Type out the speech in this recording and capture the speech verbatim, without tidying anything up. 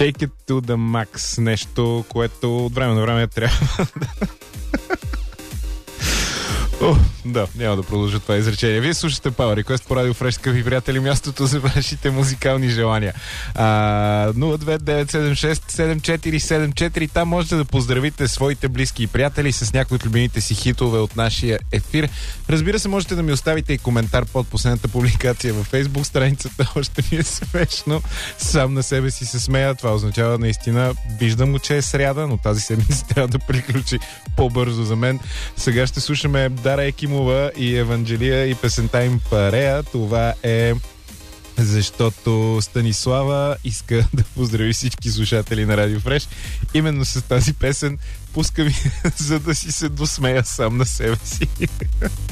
Shake it to the max. Нещо, което от време на време трябва да... О, да, няма да продължа това изречение. Вие слушате Power Request по Радио Фреш, скъпи приятели, мястото за вашите музикални желания. А, нула две девет седем шест седем четири седем четири. Там можете да поздравите своите близки и приятели с някои от любимите си хитове от нашия ефир. Разбира се, можете да ми оставите и коментар под последната публикация във Facebook. Страницата още ми е смешно. Сам на себе си се смея. Това означава наистина, виждам го, че е сряда, но тази седмица трябва да приключи по-бързо за мен. Сега ще слушаме Дара Екимова и Евангелия и песента им Парея. Това е защото Станислава иска да поздрави всички слушатели на Радио Фреш. Именно с тази песен пуска ми, за да си се досмея сам на себе си.